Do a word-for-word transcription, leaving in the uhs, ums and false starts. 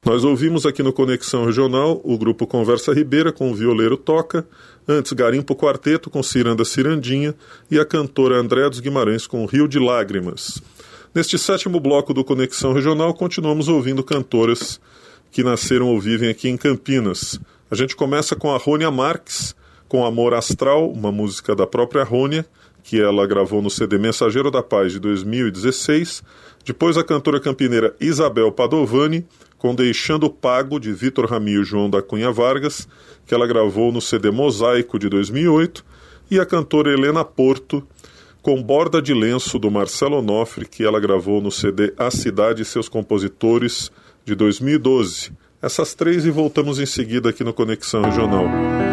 Nós ouvimos aqui no Conexão Regional o grupo Conversa Ribeira com o violeiro Toca, antes Garimpo Quarteto com Ciranda Cirandinha e a cantora Andréa dos Guimarães com Rio de Lágrimas. Neste sétimo bloco do Conexão Regional, continuamos ouvindo cantoras que nasceram ou vivem aqui em Campinas. A gente começa com a Rônia Marques, com Amor Astral, uma música da própria Rônia, que ela gravou no C D Mensageiro da Paz de dois mil e dezesseis. Depois a cantora campineira Isabel Padovani, com Deixando Pago, de Vitor Ramil e João da Cunha Vargas, que ela gravou no C D Mosaico de dois mil e oito. E a cantora Helena Porto, com Borda de Lenço, do Marcelo Onofre, que ela gravou no C D A Cidade e Seus Compositores, de dois mil e doze. Essas três e voltamos em seguida aqui no Conexão Regional.